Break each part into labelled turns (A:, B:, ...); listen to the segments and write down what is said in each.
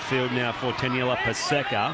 A: field now for Taniela Paseka,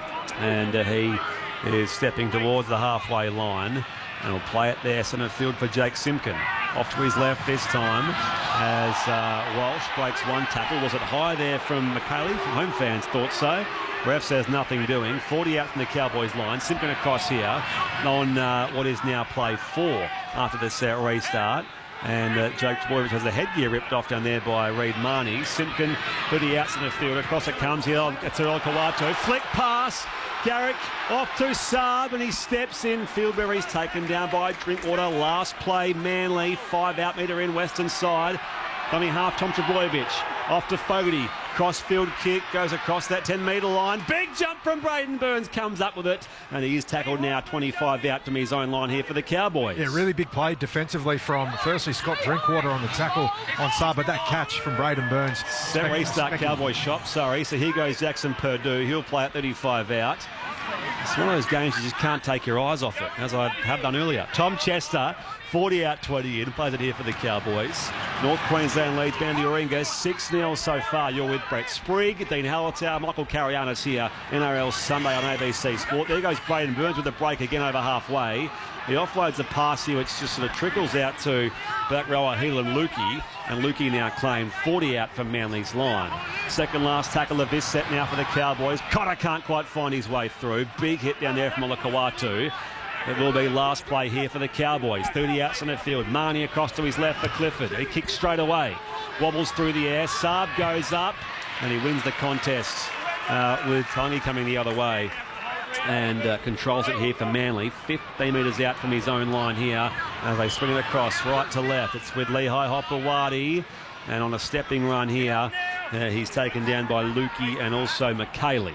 A: and he is stepping towards the halfway line, and will play it there centre field for Jake Simpkin. Off to his left this time as Walsh breaks one tackle. Was it high there from McKaylee? Home fans thought so. Ref says nothing doing. 40 out from the Cowboys line. Simpkin across here on what is now play 4 after this restart. And Jake Trbojevic has the headgear ripped off down there by Reid Marnie. Simpkin 30 outs in the field. Across it comes here to Olakau'atu. Flick pass. Garrick off to Saab, and he steps in. Fieldberry's taken down by Drinkwater. Last play, Manly. 5 out, metre in, western side. Dummy half, Tom Trbojevic. Off to Fogarty. Cross-field kick, goes across that 10-metre line. Big jump from Braden Burns, comes up with it. And he is tackled now 25 out from his own line here for the Cowboys.
B: Yeah, really big play defensively from, firstly, Scott Drinkwater on the tackle on Saab, but that catch from Braden Burns.
A: That restart Cowboys shop, sorry. So here goes Jackson Purdue. He'll play at 35 out. It's one of those games you just can't take your eyes off it, as I have done earlier. Tom Chester, 40 out, 20 in, plays it here for the Cowboys. North Queensland leads Manly Warringah 6-0 so far. You're with Brett Sprigg, Dean Hallertau, Michael Carianis here, NRL Sunday on ABC Sport. There goes Braden Burns with a break again over halfway. He offloads a pass here, which just sort of trickles out to back rower Heelan Lukey, and Lukey now claimed 40 out from Manly's line. Second last tackle of this set now for the Cowboys. Cotter can't quite find his way through. Big hit down there from Olakau'atu. It will be last play here for the Cowboys. 30 outs in the field. Marnie across to his left for Clifford. He kicks straight away. Wobbles through the air. Saab goes up, and he wins the contest with Tangi coming the other way. And controls it here for Manly. 15 metres out from his own line here as they swing it across right to left. It's with Lehigh Hopewadi, and on a stepping run here he's taken down by Lukey and also McKaylee.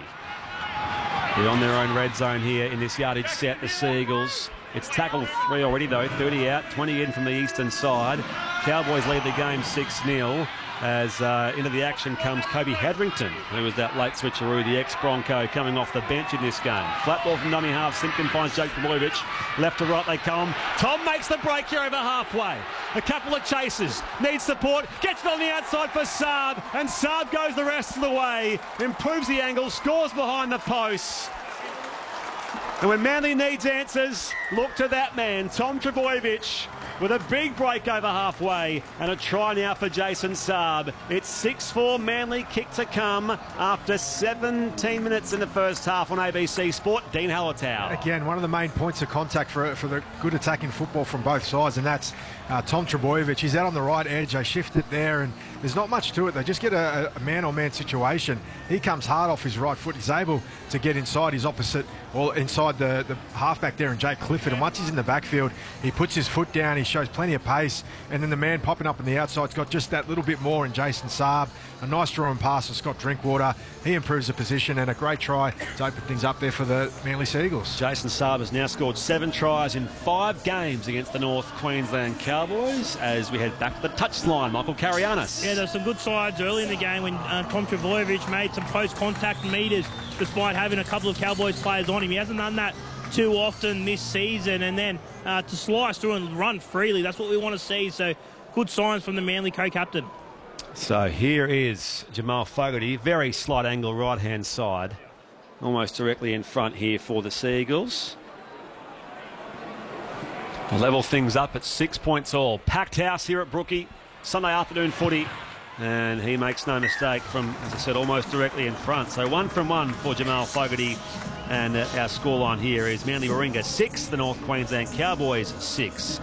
A: They're on their own red zone here in this yardage set, the Seagulls. It's tackle 3 already though, 30 out, 20 in from the eastern side. Cowboys lead the game 6-0 as into the action comes Kobe Hetherington, who was that late switcheroo, the ex-Bronco, coming off the bench in this game. Flat ball from dummy half, Simpkin finds Jake Trbojevic. Left to right they come. Tom makes the break here over halfway. A couple of chases, needs support, gets it on the outside for Saab, and Saab goes the rest of the way, improves the angle, scores behind the posts. And when Manly needs answers, look to that man, Tom Trbojevic, with a big break over halfway, and a try now for Jason Saab. It's 6-4 Manly, kick to come after 17 minutes in the first half on ABC Sport. Dean Hallertau.
B: Again, one of the main points of contact for the good attacking football from both sides, and that's Tom Trbojevic. He's out on the right edge. They shift it there, and there's not much to it. They just get a man-on-man situation. He comes hard off his right foot. He's able to get inside his opposite, or inside the halfback there, and Jake Clifford. And once he's in the backfield, he puts his foot down. He shows plenty of pace, and then the man popping up on the outside's got just that little bit more in Jason Saab. A nice drawing pass of Scott Drinkwater. He improves the position, and a great try to open things up there for the Manly Seagulls.
A: Jason Saab has now scored 7 tries in 5 games against the North Queensland Cowboys. As we head back to the touchline, Michael Carianis.
C: Yeah, there's some good sides early in the game when Tom Trbojevic made some post-contact metres despite having a couple of Cowboys players on him. He hasn't done that too often this season, and then to slice through and run freely, that's what we want to see. So good signs from the Manly co-captain.
A: So here is Jamal Fogarty, very slight angle right-hand side, almost directly in front here for the Seagulls. Level things up at 6 points all. Packed house here at Brookie, Sunday afternoon footy, and he makes no mistake from, as I said, almost directly in front. So 1 from 1 for Jamal Fogarty, and our scoreline here is Manly Warringah 6, the North Queensland Cowboys 6.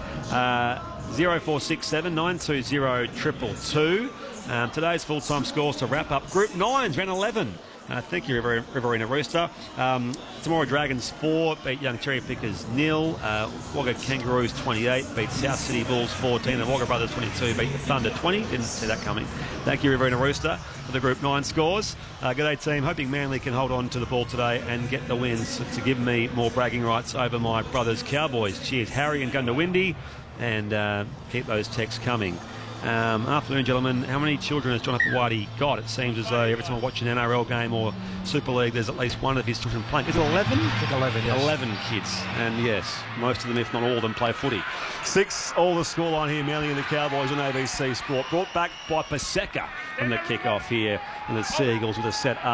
A: 0467 920 222. Today's full-time scores to wrap up Group 9's round 11. Thank you, Riverina Rooster. Temora Dragons 4, beat Young Cherry Pickers 0. Wagga Kangaroos 28, beat South City Bulls 14. And Wagga Brothers 22, beat the Thunder 20. Didn't see that coming. Thank you, Riverina Rooster, for the Group 9 scores. Good day, team. Hoping Manly can hold on to the ball today and get the wins to give me more bragging rights over my brothers Cowboys. Cheers, Harry and Gundawindi, and keep those texts coming. Afternoon, gentlemen. How many children has Jonathan Whitey got? It seems as though every time I watch an NRL game or Super League, there's at least one of his children playing. Is it 11?
B: I think 11, yes.
A: 11 kids. And yes, most of them, if not all of them, play footy. 6 all the scoreline here, Manly and the Cowboys on ABC Sport. Brought back by Paseka from the kick-off here. And the Seagulls with a set up.